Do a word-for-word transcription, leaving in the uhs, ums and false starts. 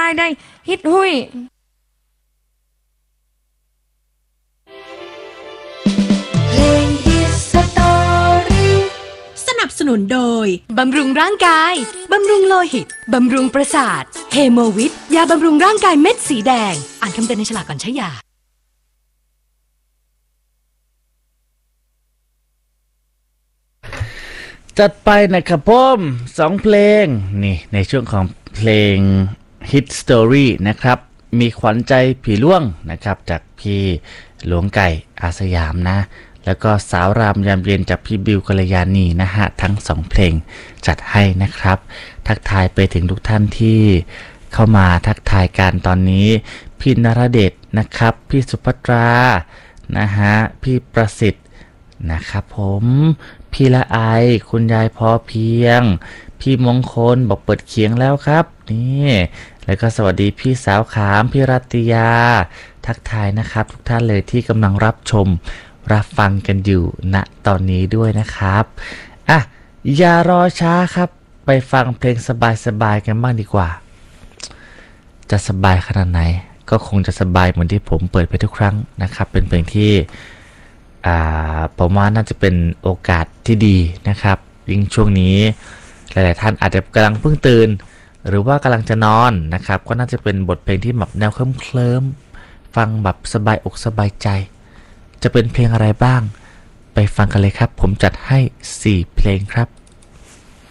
ายได้ฮิตหุยเพลงฮิตสตอรี่สนับสนุนโดยบำรุงร่างกายบำรุงโลหิตบำรุงประสาทเฮโมวิทยาบำรุงร่างกายเม็ดสีแดงอ่านคำเตือนในฉลากก่อนใช้ยาจัดไปนะครับผมสองเพลงนี่ในช่วงของเพลง Hit Story นะครับมีขวัญใจผีล่วงนะครับจากพี่หลวงไก่อาสยามนะแล้วก็สาวรามยามเย็นจากพี่บิวกัลยาณีนะฮะทั้งสองเพลงจัดให้นะครับทักทายไปถึงทุกท่านที่เข้ามาทักทายกันตอนนี้พี่นรเดชนะครับพี่สุภัตรานะฮะพี่ประสิทธิ์นะครับผมพี่ละไอคุณยายพอเพียงพี่มงคลบอกเปิดเคียงแล้วครับนี่แล้วก็สวัสดีพี่สาวขามพี่รัตยาทักทายนะครับทุกท่านเลยที่กำลังรับชมรับฟังกันอยู่ณตอนนี้ด้วยนะครับอ่ะอย่ารอช้าครับไปฟังเพลงสบายๆกันบ้างดีกว่าจะสบายขนาดไหนก็คงจะสบายเหมือนที่ผมเปิดไปทุกครั้งนะครับเป็นเพลงที่ผมว่าน่าจะเป็นโอกาสที่ดีนะครับยิ่งช่วงนี้หลายๆท่านอาจจะกำลังเพิ่งตื่นหรือว่ากำลังจะนอนนะครับก็น่าจะเป็นบทเพลงที่แบบแนวเคลิ้มๆฟังแบบสบายอกสบายใจจะเป็นเพลงอะไรบ้างไปฟังกันเลยครับผมจัดให้สี่เพลงครับ